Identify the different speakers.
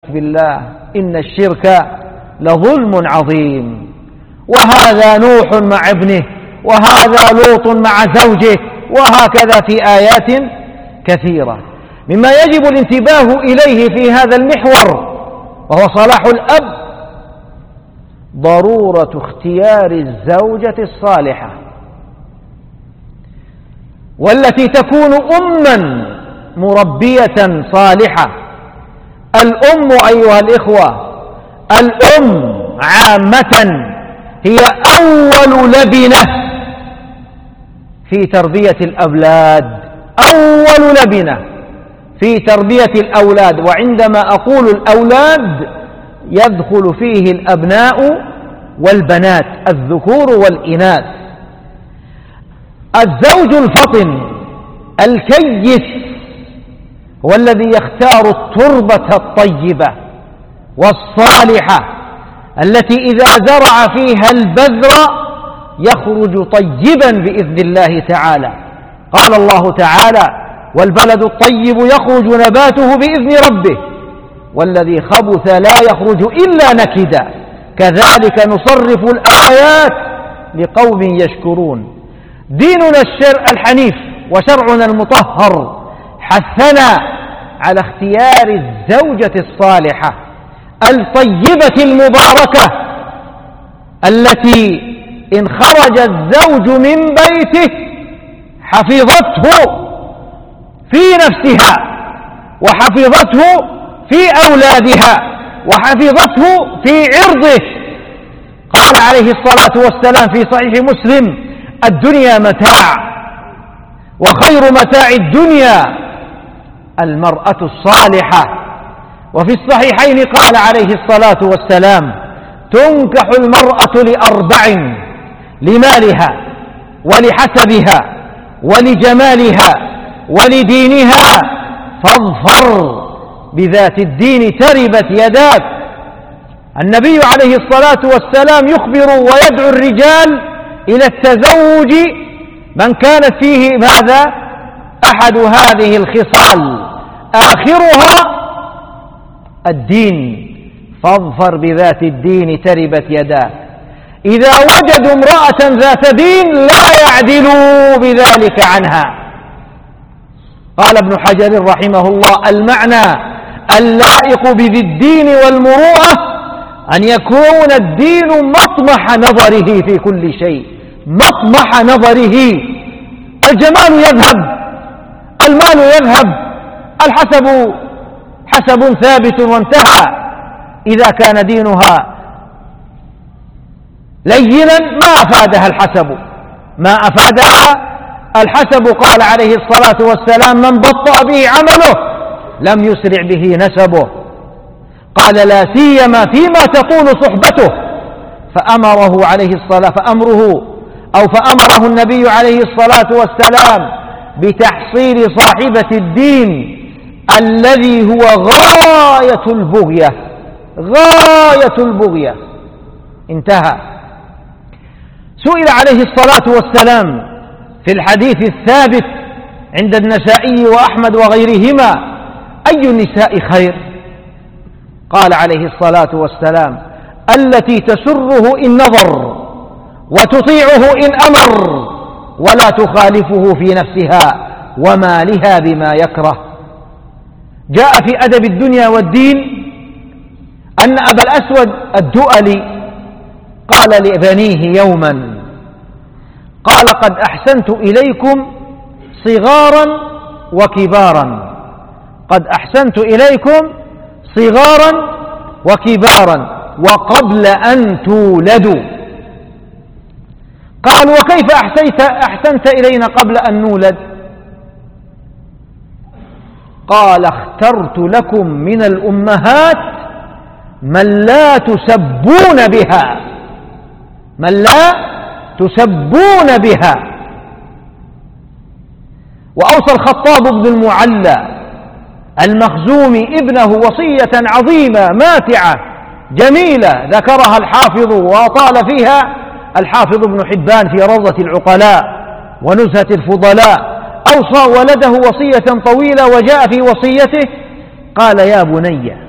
Speaker 1: بالله إن الشرك لظلم عظيم. وهذا نوح مع ابنه، وهذا لوط مع زوجه، وهكذا في آيات كثيرة. مما يجب الانتباه إليه في هذا المحور وهو صلاح الأب ضرورة اختيار الزوجة الصالحة، والتي تكون أما مربية صالحة. الأم أيها الإخوة، الأم عامة هي أول لبنة في تربية الأولاد، أول لبنة في تربية الأولاد. وعندما أقول الأولاد يدخل فيه الأبناء والبنات، الذكور والإناث. الزوج الفطن الكيس هو الذي يختار التربة الطيبة والصالحة التي إذا زرع فيها البذر يخرج طيبا بإذن الله تعالى. قال الله تعالى: والبلد الطيب يخرج نباته بإذن ربه والذي خبث لا يخرج إلا نكدا كذلك نصرف الآيات لقوم يشكرون. ديننا الحنيف وشرعنا المطهر حثنا على اختيار الزوجة الصالحة الطيبة المباركة، التي إن خرج الزوج من بيته حفظته في نفسها، وحفظته في أولادها، وحفظته في عرضه. قال عليه الصلاة والسلام في صحيح مسلم: الدنيا متاع، وخير متاع الدنيا المرأة الصالحة. وفي الصحيحين قال عليه الصلاة والسلام: تنكح المرأة لأربع: لمالها، ولحسبها، ولجمالها، ولدينها، فاظفر بذات الدين تربت يداك. النبي عليه الصلاة والسلام يخبر ويدعو الرجال إلى التزوج من كانت فيه ماذا؟ أحد هذه الخصال، آخرها الدين. فاظفر بذات الدين تربت يداك. إذا وجدوا امرأة ذات دين لا يعدلوا بذلك عنها. قال ابن حجر رحمه الله: المعنى اللائق بذي الدين والمروءة أن يكون الدين مطمح نظره في كل شيء، مطمح نظره. الجمال يذهب، المال يذهب، الحسب حسب ثابت وانتهى. إذا كان دينها لينا ما أفادها الحسب، ما أفادها الحسب. قال عليه الصلاة والسلام: من بطأ به عمله لم يسرع به نسبه. قال: لا سيما فيما تطول صحبته. فأمره عليه الصلاة فأمره النبي عليه الصلاة والسلام بتحصيل صاحبة الدين الذي هو غاية البغية، غاية البغية. انتهى. سئل عليه الصلاة والسلام في الحديث الثابت عند النسائي وأحمد وغيرهما: أي النساء خير؟ قال عليه الصلاة والسلام: التي تسره إن نظر، وتطيعه إن أمر، ولا تخالفه في نفسها ومالها بما يكره. جاء في أدب الدنيا والدين أن أبا الأسود الدؤلي قال لبنيه يوما: قال: قد أحسنت إليكم صغارا وكبارا، قد أحسنت إليكم صغارا وكبارا وقبل أن تولدوا. قال: وكيف أحسنت إلينا قبل أن نولد؟ قال: اخترت لكم من الأمهات من لا تسبون بها، من لا تسبون بها. وأوصى الخطاب بن المعلى المخزومي ابنه وصية عظيمة ماتعة جميلة ذكرها الحافظ وطال فيها الحافظ ابن حبان في روضة العقلاء ونزهة الفضلاء. أوصى ولده وصية طويلة، وجاء في وصيته قال: يا بني